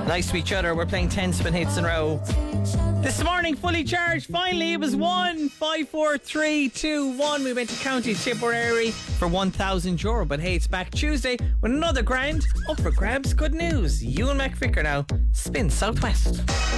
Nice to each other. We're playing 10 spin hits in a row. This morning, fully charged. Finally, it was 1, 5, 4, 3, 2, 1. We went to County Tipperary for €1,000. But hey, it's back Tuesday with another grand up for grabs. Good news. Ewan McVicker now. Spin Southwest.